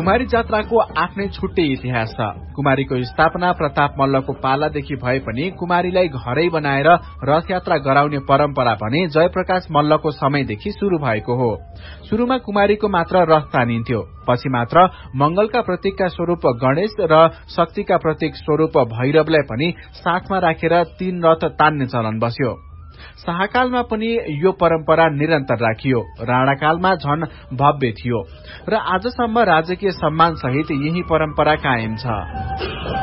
कुमारी जात्राको आफ्नै छुट्टै इतिहास छ। कुमारीको स्थापना प्रताप मल्लको पालादेखि भए पनि कुमारीलाई घरै बनाएर रथ यात्रा गराउने परम्परा भने जयप्रकाश मल्लको समयदेखि शुरू भएको हो। शुरूमा कुमारीको मात्र रथ तानिन्थ्यो, पछि मात्र मंगलका प्रतीकका स्वरूप गणेश र शक्तिका प्रतीक स्वरूप भैरवलाई पनि साथमा राखेर 3 रथ तान्ने चलन बस्यो। शाहकालमा पनि यो परम्परा निरन्तर राखियो। राणाकालमा झन भव्य थियो र आजसम्म राजकीय सम्मान सहित यही परम्परा कायम छ।